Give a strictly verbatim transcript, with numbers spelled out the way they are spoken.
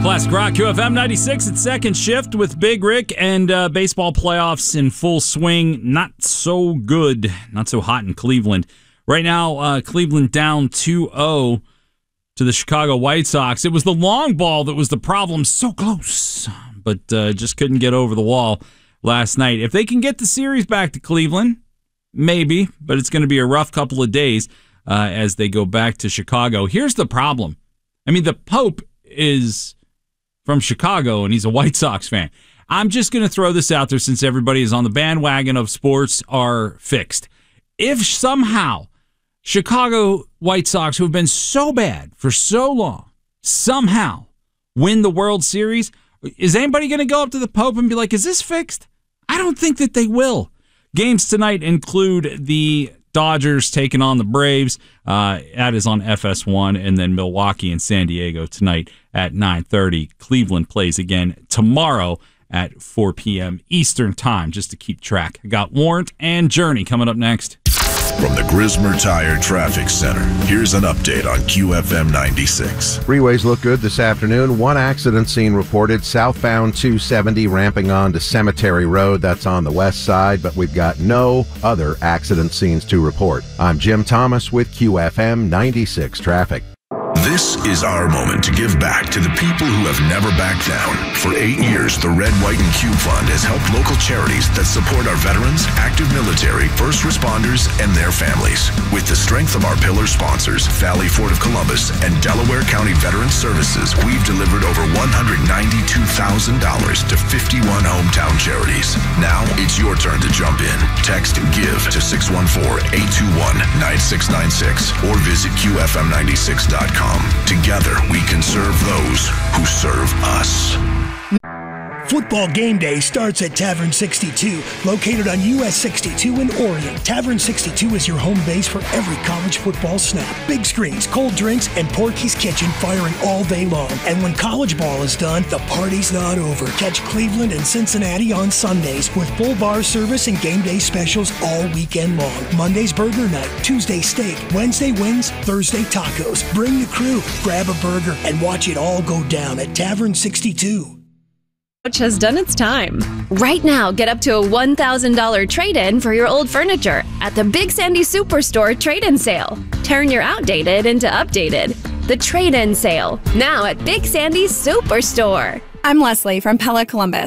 Classic Rock, Q F M ninety-six at second shift with Big Rick, and uh, baseball playoffs in full swing. Not so good, not so hot in Cleveland. Right now, uh, Cleveland down two oh to the Chicago White Sox. It was the long ball that was the problem, so close, but uh, just couldn't get over the wall last night. If they can get the series back to Cleveland, maybe, but it's going to be a rough couple of days uh, as they go back to Chicago. Here's the problem. I mean, the Pope is from Chicago, and he's a White Sox fan. I'm just going to throw this out there since everybody is on the bandwagon of sports are fixed. If somehow Chicago White Sox, who have been so bad for so long, somehow win the World Series, is anybody going to go up to the Pope and be like, is this fixed? I don't think that they will. Games tonight include the Dodgers taking on the Braves. Uh, that is on F S one, and then Milwaukee and San Diego tonight at nine thirty. Cleveland plays again tomorrow at four p.m. Eastern Time, just to keep track. I got Warrant and Journey coming up next. From the Grismer Tire Traffic Center, here's an update on Q F M ninety-six. Freeways look good this afternoon. One accident scene reported southbound two seventy ramping on to Cemetery Road. That's on the west side, but we've got no other accident scenes to report. I'm Jim Thomas with Q F M ninety-six Traffic. This is our moment to give back to the people who have never backed down. For eight years, the Red, White, and Q Fund has helped local charities that support our veterans, active military, first responders, and their families. With the strength of our pillar sponsors, Valley Ford of Columbus and Delaware County Veterans Services, we've delivered over one hundred ninety-two thousand dollars to fifty-one hometown charities. Now it's your turn to jump in. Text GIVE to six one four, eight two one, nine six nine six or visit Q F M ninety-six dot com. Together, we can serve those who serve us. Football game day starts at Tavern sixty-two, located on U S sixty-two in Orion. Tavern sixty-two is your home base for every college football snap. Big screens, cold drinks, and Porky's Kitchen firing all day long. And when college ball is done, the party's not over. Catch Cleveland and Cincinnati on Sundays with full bar service and game day specials all weekend long. Monday's burger night, Tuesday steak, Wednesday wings, Thursday tacos. Bring the crew, grab a burger, and watch it all go down at Tavern sixty-two. Which has done its time. Right now, get up to a one thousand dollars trade-in for your old furniture at the Big Sandy Superstore trade-in sale. Turn your outdated into updated. The trade-in sale, now at Big Sandy Superstore. I'm Leslie from Pella Columbus.